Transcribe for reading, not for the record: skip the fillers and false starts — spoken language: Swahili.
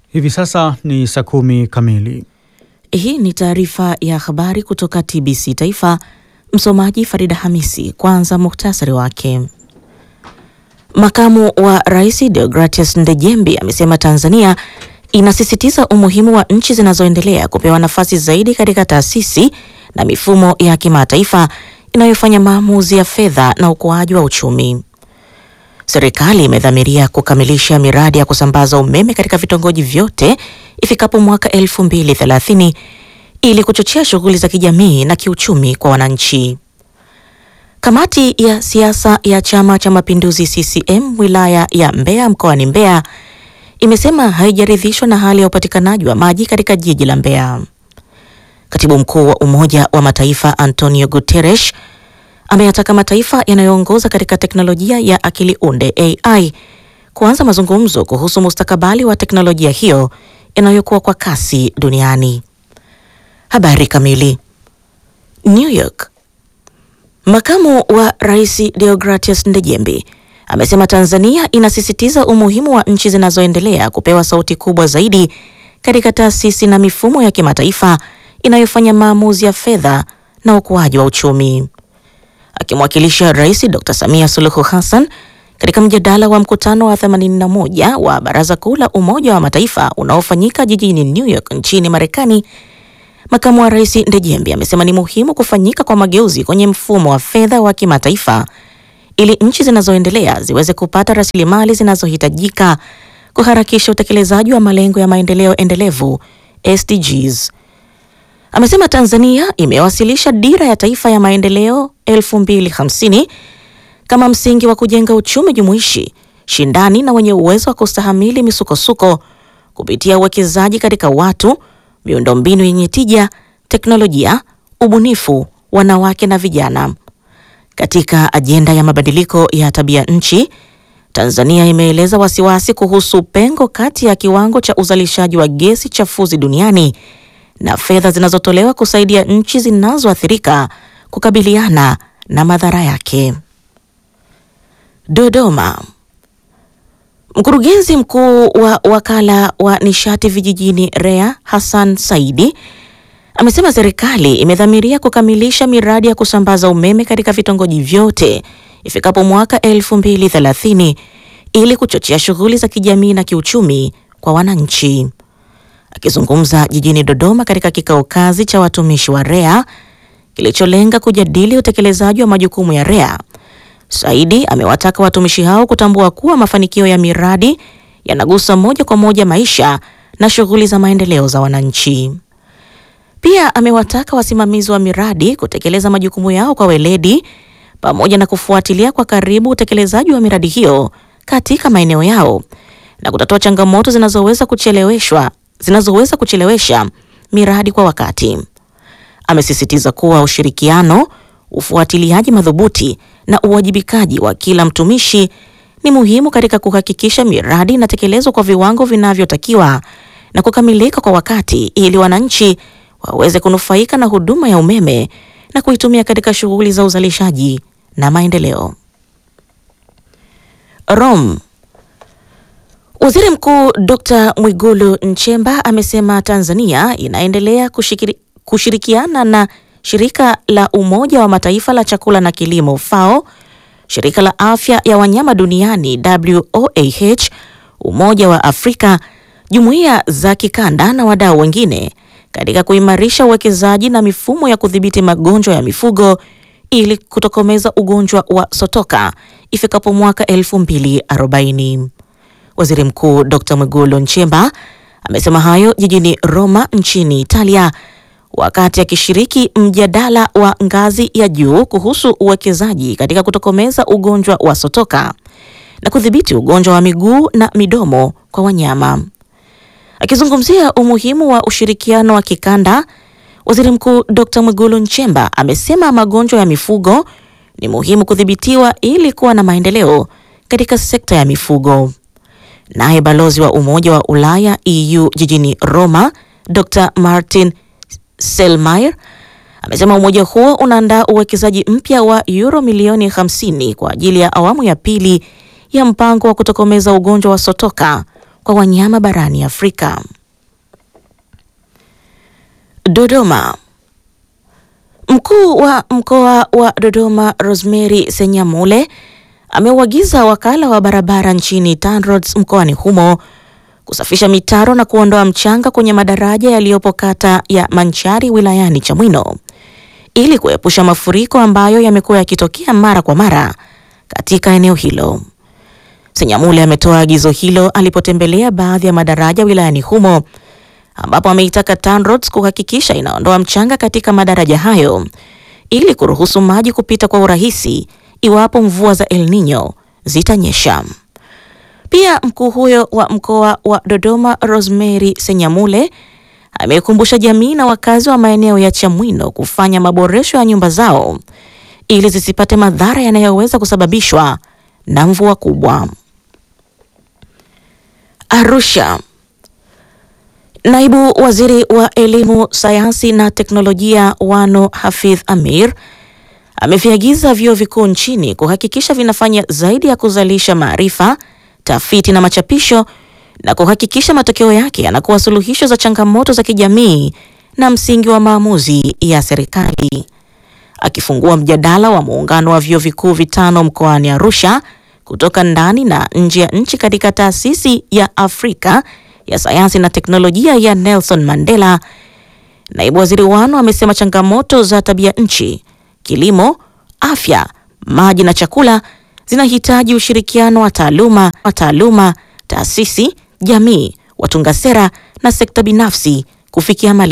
Hivi sasa ni saa 10 kamili. Hii ni taarifa ya habari kutoka TBC Taifa. Msomaji Farida Hamisi. Kwanza muhtasari wake. Makamu wa Rais Deogratias Ndejembi amesema Tanzania inasisitiza umuhimu wa nchi zinazoendelea kupewa nafasi zaidi katika taasisi na mifumo ya kimataifa inayofanya maamuzi ya fedha na ukuaji wa uchumi. Serikali imedhamiria kukamilisha miradi ya kusambaza umeme katika vitongoji vyote ifikapo mwaka 2030 ili kuchochea shughuli za kijamii na kiuchumi kwa wananchi. Kamati ya siasa ya Chama cha Mapinduzi CCM wilaya ya Mbeya mkoani Mbeya imesema haijaridhishwa na hali ya upatikanaji wa maji katika jiji la Mbeya. Katibu Mkuu wa Umoja wa Mataifa Antonio Guterres ameyataka mataifa yanayoongoza katika teknolojia ya akili unde AI kuanza mazungumzo kuhusu mustakabali wa teknolojia hiyo inayokuwa kwa kasi duniani. Habari kamili. New York. Makamu wa Rais Deogratias Ndejembi amesema Tanzania inasisitiza umuhimu wa nchi zinazoendelea kupewa sauti kubwa zaidi katika taasisi na mifumo ya kimataifa inayofanya maamuzi ya fedha na ukuaji wa uchumi. Akimwakilisha Rais Dr. Samia Suluhu Hassan katika mjadala wa mkutano wa 81 wa Baraza Kuu la Umoja wa Mataifa unaofanyika jijini New York nchini Marekani, Makamu wa Rais Ndejembi amesema ni muhimu kufanyika kwa mageuzi kwenye mfumo wa fedha wa kimataifa ili nchi zinazoendelea ziweze kupata rasilimali zinazohitajika kuharakisha utekelezaji wa malengo ya maendeleo endelevu SDGs. Amesema Tanzania imewasilisha dira ya taifa ya maendeleo 2050 kama msingi wa kujenga uchumi jumuishi, shindani na wenye uwezo wa kustahamili misukosuko kupitia uwekezaji katika watu, miundombinu yenye tija, teknolojia, ubunifu, wanawake na vijana. Katika ajenda ya mabadiliko ya tabia nchi, Tanzania imeeleza wasiwasi kuhusu pengo kati ya kiwango cha uzalishaji wa gesi chafuzi duniani na fedha zinazotolewa kusaidia nchi zinazoathirika kukabiliana na madhara yake. Dodoma. Mkurugenzi mkuu wa wakala wa nishati vijijini REA Hassan Saidi amesema serikali imedhamiria kukamilisha miradi ya kusambaza umeme katika vitongoji vyote ifikapo mwaka 2030 ili kuchochea shughuli za kijamii na kiuchumi kwa wananchi. Akizungumza jijini Dodoma katika kikao kazi cha watumishi wa REA kilicholenga kujadili utekelezaji wa majukumu ya REA, Saidi amewataka watumishi hao kutambua kuwa mafanikio ya miradi yanagusa moja kwa moja maisha na shughuli za maendeleo za wananchi. Pia amewataka wasimamizi wa miradi kutekeleza majukumu yao kwa weledi pamoja na kufuatilia kwa karibu utekelezaji wa miradi hiyo katika maeneo yao na kutatua changamoto zinazoweza kuchelewesha miradi kwa wakati. Amesisitiza kuwa ushirikiano, ufuatiliaji madhubuti na uwajibikaji wa kila mtumishi ni muhimu katika kuhakikisha miradi inatekelezwa kwa viwango vinavyotakiwa na kukamilika kwa wakati ili wananchi waweze kunufaika na huduma ya umeme na kuitumia katika shughuli za uzalishaji na maendeleo. Rome. Waziri Mkuu Dr. Mwigulu Nchemba amesema Tanzania inaendelea kushirikiana na Shirika la Umoja wa Mataifa la Chakula na Kilimo FAO, Shirika la Afya ya Wanyama Duniani WOAH, Umoja wa Afrika, jumuiya za kikanda na wadau wengine katika kuimarisha uwekezaji na mifumo ya kudhibiti magonjwa ya mifugo ili kutokomeza ugonjwa wa sotoka ifikapo mwaka 2040. Waziri Mkuu Dr. Mwigulu Nchemba amesema hayo jijini Roma nchini Italia wakati akishiriki mjadala wa ngazi ya juu kuhusu uwekezaji katika kutokomeza ugonjwa wa sotoka na kudhibiti ugonjwa wa miguu na midomo kwa wanyama. Akizungumzia umuhimu wa ushirikiano wa kikanda, Waziri Mkuu Dr. Mwigulu Nchemba amesema magonjwa ya mifugo ni muhimu kudhibitiwa ili kuwa na maendeleo katika sekta ya mifugo. Naye balozi wa Umoja wa Ulaya EU jijini Roma, Dr. Martin Selmayr amesema umoja huo unaandaa uwekezaji mpya wa euro milioni 50 kwa ajili ya awamu ya pili ya mpango wa kutokomeza ugonjwa wa sotoka kwa wanyama barani Afrika. Dodoma. Mkuu wa mkoa wa Dodoma Rosemary Senyamule ameuagiza wakala wa barabara nchini TANROADS mkoani humo kusafisha mitaro na kuondoa mchanga kwenye madaraja yaliyopo kata ya Manchari wilayani Chamwino ili kuepusha mafuriko ambayo yamekuwa yakitokea mara kwa mara katika eneo hilo. Senyamule ametoa agizo hilo alipotembelea baadhi ya madaraja wilayani humo, ambapo ameitaka TANROADS kuhakikisha inaondoa mchanga katika madaraja hayo ili kuruhusu maji kupita kwa urahisi iwapo mvua za El Nino zitanyesha. Pia mkuu huyo wa mkoa wa Dodoma Rosemary Senyamule amekumbusha jamii na wakazi wa maeneo ya Chamwino kufanya maboresho ya nyumba zao ili zisipate madhara yanayoweza kusababishwa na mvua kubwa. Arusha. Naibu Waziri wa Elimu, Sayansi na Teknolojia Wanu Hafidh Amir ameviagiza vyuo vikuu nchini kuhakikisha vinafanya zaidi ya kuzalisha maarifa, tafiti na machapisho na kuhakikisha matokeo yake yanakuwa suluhisho za changamoto za kijamii na msingi wa maamuzi ya serikali. Akifungua mjadala wa muungano wa vyuo vikuu vitano mkoani Arusha kutoka ndani na nje ya nchi katika taasisi ya Afrika ya Sayansi na Teknolojia ya Nelson Mandela, Naibu Waziri Wanu amesema changamoto za tabia nchi, kilimo, afya, maji na chakula zinahitaji ushirikiano wa taaluma, taasisi, jamii, watunga sera na sekta binafsi kufikia